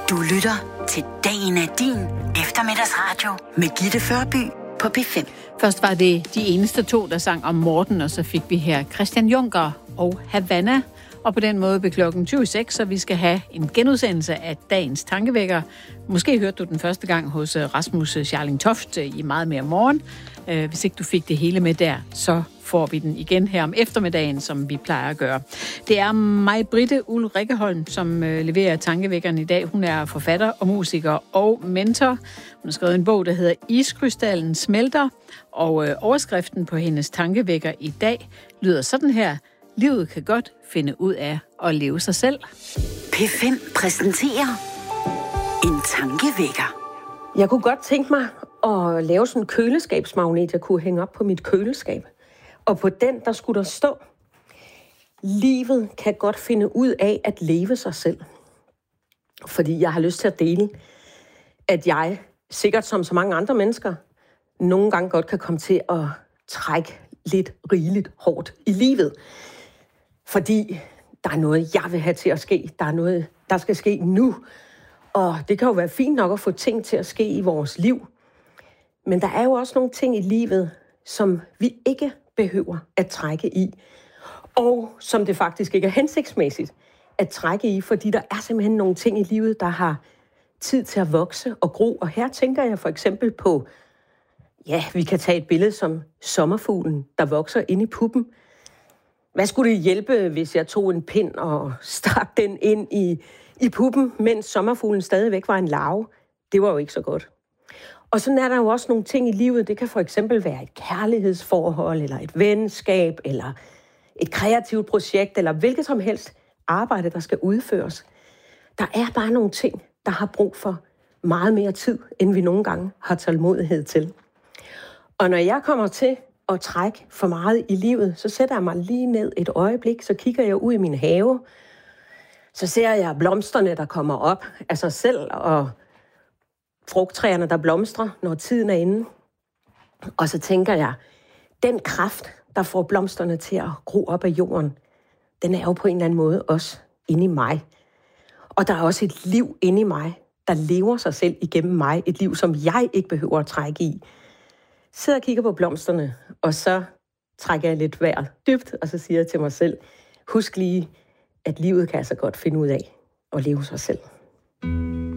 Du lytter til Dagen er din eftermiddagsradio med Gitte Førby på P5. Først var det de eneste to, der sang om Morten, og så fik vi her Christian Juncker og Havana. Og på den måde blev klokken 20.06, så vi skal have en genudsendelse af dagens tankevækker. Måske hørte du den første gang hos Rasmus Scharling Toft i Meget mere morgen. Hvis ikke du fik det hele med der, så får vi den igen her om eftermiddagen, som vi plejer at gøre. Det er mig, Britte Ulrikkeholm, som leverer tankevækkerne i dag. Hun er forfatter og musiker og mentor. Hun har skrevet en bog, der hedder Iskrystallen smelter, og overskriften på hendes tankevækker i dag lyder sådan her: Livet kan godt finde ud af at leve sig selv. P5 præsenterer en tankevækker. Jeg kunne godt tænke mig at lave sådan en køleskabsmagnet, jeg kunne hænge op på mit køleskab. Og på den, der skulle der stå: Livet kan godt finde ud af at leve sig selv. Fordi jeg har lyst til at dele, at jeg, sikkert som så mange andre mennesker, nogle gange godt kan komme til at trække lidt rigeligt hårdt i livet. Fordi der er noget, jeg vil have til at ske. Der er noget, der skal ske nu. Og det kan jo være fint nok at få ting til at ske i vores liv. Men der er jo også nogle ting i livet, som vi ikke behøver at trække i. Og som det faktisk ikke er hensigtsmæssigt at trække i, fordi der er simpelthen nogle ting i livet, der har tid til at vokse og gro. Og her tænker jeg for eksempel på, ja, vi kan tage et billede som sommerfuglen, der vokser inde i puppen. Hvad skulle det hjælpe, hvis jeg tog en pind og stak den ind i puppen, mens sommerfuglen stadigvæk var en larve? Det var jo ikke så godt. Og sådan er der jo også nogle ting i livet. Det kan for eksempel være et kærlighedsforhold, eller et venskab, eller et kreativt projekt, eller hvilket som helst arbejde, der skal udføres. Der er bare nogle ting, der har brug for meget mere tid, end vi nogle gange har tålmodighed til. Og når jeg kommer til at trække for meget i livet, så sætter jeg mig lige ned et øjeblik, så kigger jeg ud i min have, så ser jeg blomsterne, der kommer op af sig selv, og frugttræerne, der blomstrer, når tiden er inde. Og så tænker jeg, den kraft, der får blomsterne til at gro op af jorden, den er jo på en eller anden måde også inde i mig. Og der er også et liv inde i mig, der lever sig selv igennem mig. Et liv, som jeg ikke behøver at trække i. Sidder og kigger på blomsterne, og så trækker jeg lidt vejret dybt, og så siger jeg til mig selv, husk lige, at livet kan altså godt finde ud af at leve sig selv.